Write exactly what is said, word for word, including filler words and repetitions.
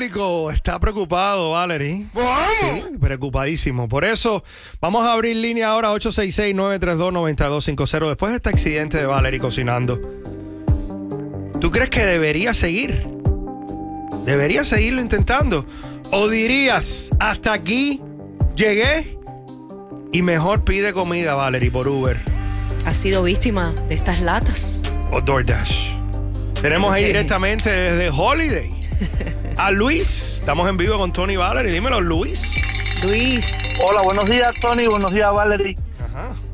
público está preocupado, Valerie. Sí, preocupadísimo. Por eso vamos a abrir línea ahora ocho seis seis, nueve tres dos, nueve dos cinco cero. Después de este accidente de Valerie cocinando, ¿tú crees que debería seguir? ¿Debería seguirlo intentando? ¿O dirías, hasta aquí llegué y mejor pide comida, Valerie, por Uber? ¿Has sido víctima de estas latas? O DoorDash. Tenemos ahí directamente desde Holiday a Luis. Estamos en vivo con Tony y Valerie. Dímelo, Luis. Luis. Hola, buenos días, Tony. Buenos días, Valerie. Ajá.